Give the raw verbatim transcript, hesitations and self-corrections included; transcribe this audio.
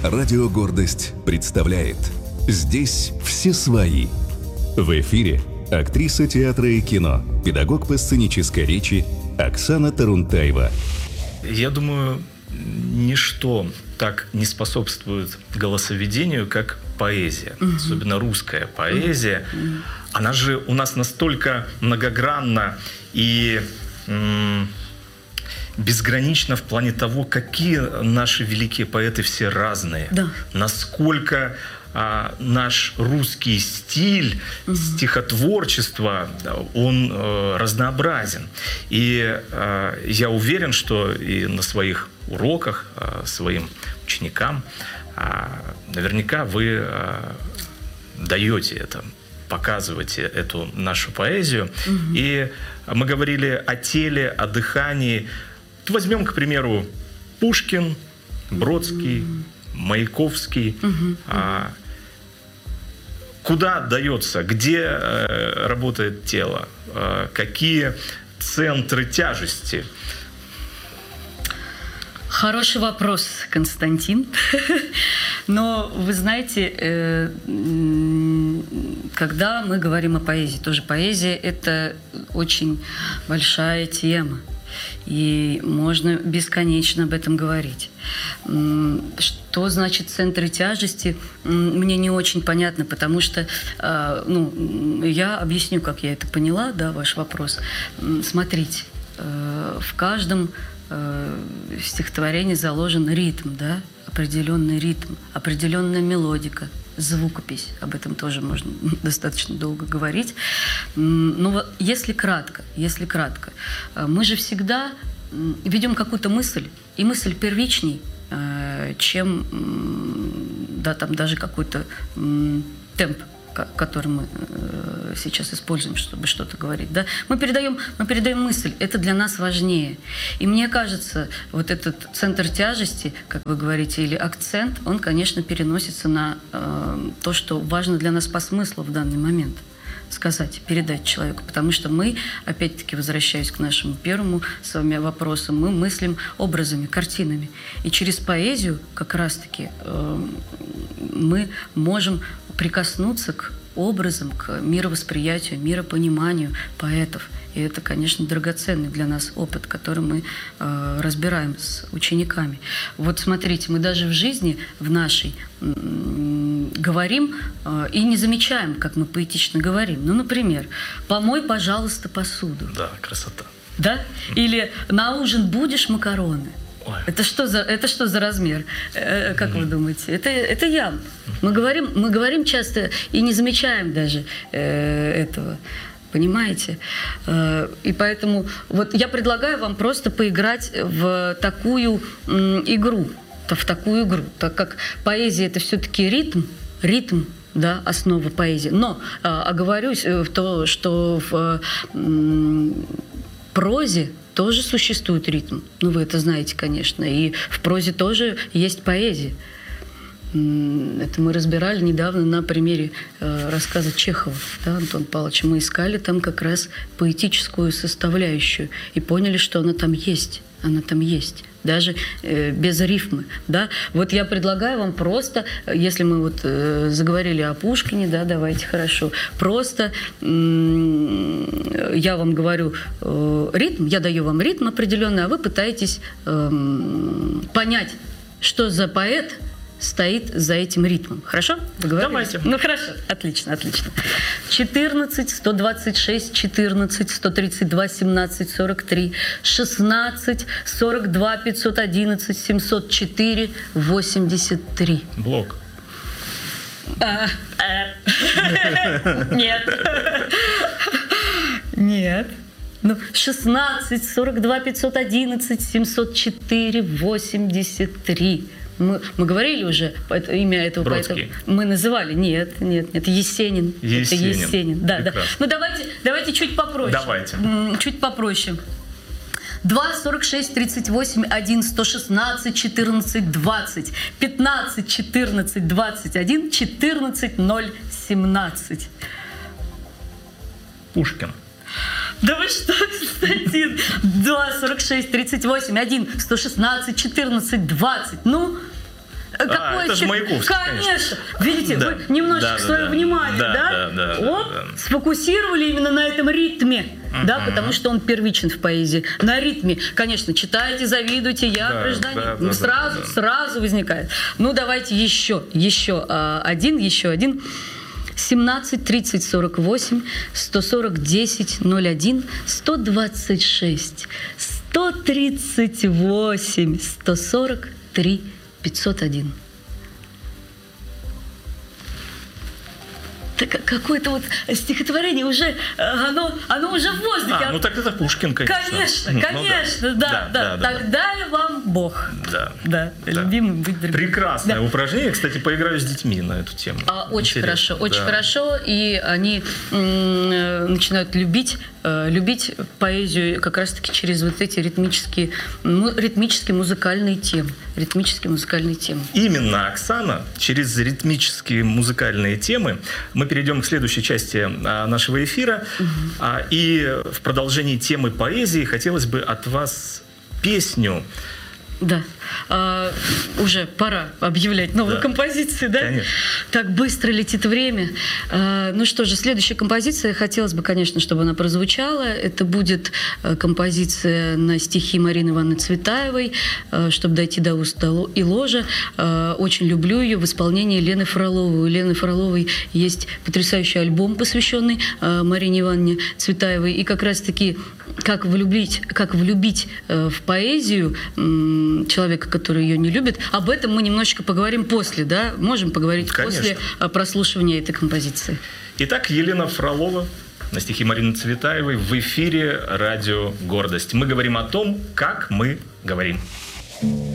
Радио «Гордость» представляет «Здесь все свои». В эфире актриса театра и кино, педагог по сценической речи Оксана Тарунтаева. Я думаю, ничто так не способствует голосоведению, как поэзия, mm-hmm. особенно русская поэзия. Mm-hmm. Она же у нас настолько многогранна и м- безгранична в плане того, какие наши великие поэты все разные, да. насколько а, наш русский стиль mm-hmm. стихотворчества, он а, разнообразен. И а, я уверен, что и на своих уроках а, своим ученикам а, наверняка вы а, даете это, показываете эту нашу поэзию. Mm-hmm. И мы говорили о теле, о дыхании. Возьмем, к примеру, Пушкин, Бродский, mm-hmm. Маяковский. Mm-hmm. А, куда дается, где э, работает тело, э, какие центры тяжести? Хороший вопрос, Константин. Но вы знаете, когда мы говорим о поэзии, тоже поэзия – это очень большая тема. И можно бесконечно об этом говорить. Что значит центры тяжести, мне не очень понятно, потому что, ну, я объясню, как я это поняла, да, ваш вопрос. Смотрите, в каждом стихотворении заложен ритм, да, определенный ритм, определенная мелодика, звукопись. Об этом тоже можно достаточно долго говорить. Но если кратко, если кратко, мы же всегда ведем какую-то мысль, и мысль первичней, чем, да, там даже какой-то темп, который мы сейчас используем, чтобы что-то говорить. Да? Мы передаем, мы передаем мысль, это для нас важнее. И мне кажется, вот этот центр тяжести, как вы говорите, или акцент, он, конечно, переносится на э, то, что важно для нас по смыслу в данный момент сказать, передать человеку. Потому что мы, опять-таки, возвращаясь к нашему первому с вами вопросу, мы мыслим образами, картинами. И через поэзию как раз-таки э, мы можем прикоснуться к образам, к мировосприятию, миропониманию поэтов. И это, конечно, драгоценный для нас опыт, который мы э, разбираем с учениками. Вот смотрите, мы даже в жизни, в нашей, э, говорим э, и не замечаем, как мы поэтично говорим. Ну, например, «Помой, пожалуйста, посуду». Да, красота. Да? Или «На ужин будешь макароны». Это что за, это что за размер? Э, как mm-hmm. вы думаете? Это, это я. Мы говорим, мы говорим часто и не замечаем даже э, этого. Понимаете? Э, и поэтому вот я предлагаю вам просто поиграть в такую м, игру. В такую игру. Так как поэзия – это все-таки ритм, ритм, да, основа поэзии. Но э, оговорюсь в то, что в э, прозе тоже существует ритм. Ну, вы это знаете, конечно. И в прозе тоже есть поэзия. Это мы разбирали недавно на примере э, рассказа Чехова, да, Антона Павловича. Мы искали там как раз поэтическую составляющую и поняли, что она там есть. Она там есть. Даже э, без рифмы. Да? Вот я предлагаю вам просто, если мы вот э, заговорили о Пушкине, да, давайте, хорошо, просто э, я вам говорю э, ритм, я даю вам ритм определенный, а вы пытаетесь э, понять, что за поэт стоит за этим ритмом. Хорошо? Давайте. Ну, хорошо. Отлично, отлично. четырнадцать, сто двадцать шесть, четырнадцать, сто тридцать два, семнадцать, сорок три, шестнадцать, сорок два, пятьсот одиннадцать, семьсот четыре, восемьдесят три. Блок. Нет. Нет. Ну, шестнадцать, сорок два, пятьсот одиннадцать, семьсот четыре, восемьдесят три. Мы, мы говорили уже это, имя этого поэта. Мы называли. Нет, нет, нет. Есенин. Есенин. Это Есенин. Да, да. Ну давайте, давайте чуть попроще. Давайте. Чуть попроще. два, сорок шесть, тридцать восемь, один, сто шестнадцать, четырнадцать, двадцать, пятнадцать, четырнадцать, двадцать один, четырнадцать, ноль, семнадцать. Пушкин. Да вы что, Константин? два, сорок шесть, тридцать восемь, один, сто шестнадцать, четырнадцать, двадцать. Ну, Какое а, это же чит... Маяковский, конечно. конечно. Видите, Да. вы немножечко Да, да, свое да. внимание, Да, да? да, да, Оп, да, да. сфокусировали именно на этом ритме, Uh-huh. да, потому что он первичен в поэзии. На ритме, конечно, читайте, завидуйте, я Да, гражданин, да, ну, да, сразу, да, да. сразу возникает. Ну, давайте еще, еще а, один, еще один. семнадцать тридцать сорок восемь сто сорок десять ноль один сто двадцать шесть сто тридцать восемь сто сорок три пятьсот один. Так, какое-то вот стихотворение уже, оно, оно уже в воздухе. А, ну так это Пушкин, конечно. Конечно, Ну, конечно, ну, да, да, да, да, Тогда и вам Бог. Да. Да, Да. любимый быть другим. Прекрасное Да. упражнение. Кстати, поиграю с детьми на эту тему. А, очень Интересно. хорошо, очень Да. хорошо, и они м, э, начинают любить, э, любить поэзию как раз-таки через вот эти ритмические, му- ритмические музыкальные темы, ритмические музыкальные темы. Именно, Оксана, через ритмические музыкальные темы мы перейдем к следующей части а, нашего эфира. Угу. А, и в продолжении темы поэзии хотелось бы от вас песню. Да. А, уже пора объявлять новую Да. композицию, да? Конечно. Так быстро летит время. А, ну что же, следующая композиция, хотелось бы, конечно, чтобы она прозвучала. Это будет а, композиция на стихи Марины Ивановны Цветаевой, а, «Чтобы дойти до уст и ложа». А, очень люблю ее в исполнении Лены Фроловой. У Лены Фроловой есть потрясающий альбом, посвященный а, Марине Ивановне Цветаевой. И как раз-таки как влюбить, как влюбить э, в поэзию м, человека, который ее не любит, об этом мы немножечко поговорим после, да? Можем поговорить Конечно. после э, прослушивания этой композиции. Итак, Елена Фролова на стихи Марины Цветаевой в эфире радио «Гордость». Мы говорим о том, как мы говорим.